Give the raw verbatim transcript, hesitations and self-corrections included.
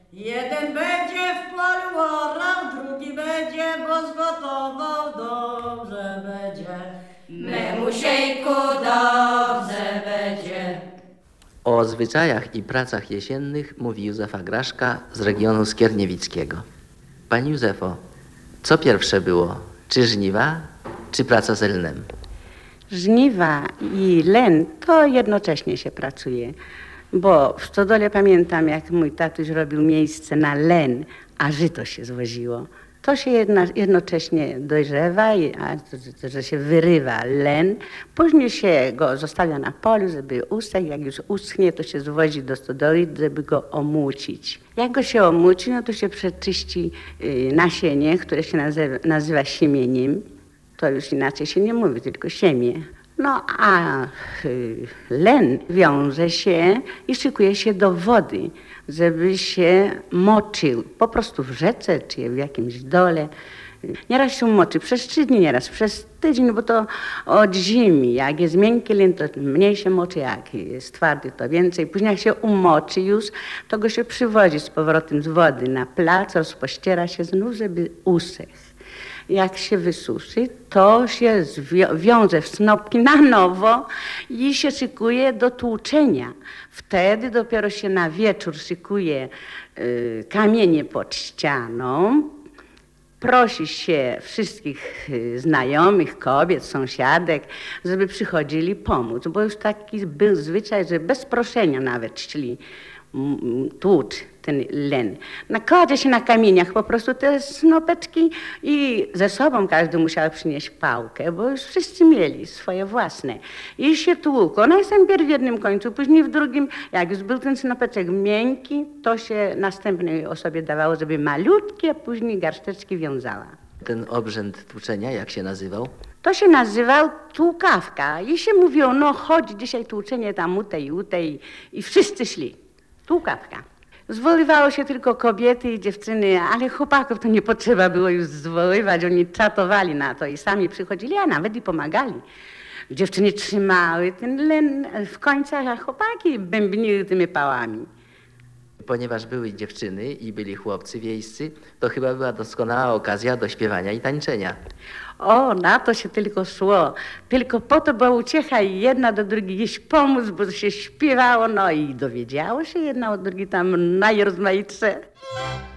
Jeden będzie w polu orał, drugi będzie, bo zgotował, dobrze będzie. Memusieńku, dobrze będzie. O zwyczajach i pracach jesiennych mówi Józefa Graszka z regionu skierniewickiego. Pani Józefo, co pierwsze było? Czy żniwa, czy praca z lnem? Żniwa i len to jednocześnie się pracuje, bo w stodole pamiętam, jak mój tatuś robił miejsce na len, a żyto się zwoziło. To się jedna, jednocześnie dojrzewa, i- a, to- że się wyrywa len, później się go zostawia na polu, żeby usechł, jak już uschnie, to się zwozi do stodoły, żeby go omucić. Jak go się omuci, no to się przeczyści y, nasienie, które się nazywa, nazywa siemieniem. To już inaczej się nie mówi, tylko siemię. No a y, len wiąże się i szykuje się do wody, żeby się moczył po prostu w rzece czy w jakimś dole. Nieraz się moczy przez trzy dni, nieraz przez tydzień, bo to od zimy. Jak jest miękki len, to mniej się moczy, jak jest twardy, to więcej. Później jak się umoczy już, to go się przywozi z powrotem z wody na plac, rozpościera się znów, żeby usechł. Jak się wysuszy, to się zwią- wiąże w snopki na nowo i się szykuje do tłuczenia. Wtedy dopiero się na wieczór szykuje y, kamienie pod ścianą. Prosi się wszystkich y, znajomych, kobiet, sąsiadek, żeby przychodzili pomóc, bo już taki był zwyczaj, że bez proszenia nawet szli mm, tłucz ten len. Nakładzie się na kamieniach po prostu te snopeczki i ze sobą każdy musiał przynieść pałkę, bo już wszyscy mieli swoje własne. I się tłukło, najpierw w jednym końcu, później w drugim. Jak już był ten snopeczek miękki, to się następnej osobie dawało, żeby malutkie, a później garsteczki wiązała. Ten obrzęd tłuczenia, jak się nazywał? To się nazywał tłukawka i się mówiło, no chodź dzisiaj tłuczenie tam u tej, u tej i wszyscy szli. Tłukawka. Zwoływało się tylko kobiety i dziewczyny, ale chłopaków to nie potrzeba było już zwoływać, oni czatowali na to i sami przychodzili, a nawet i pomagali. Dziewczyny trzymały ten len w końcach, a chłopaki bębniły tymi pałami. Ponieważ były dziewczyny i byli chłopcy wiejscy, to chyba była doskonała okazja do śpiewania i tańczenia. O, na to się tylko szło. Tylko po to była uciecha i jedna do drugiej iść pomóc, bo się śpiewało, no i dowiedziało się jedna od drugiej tam najrozmaitsze.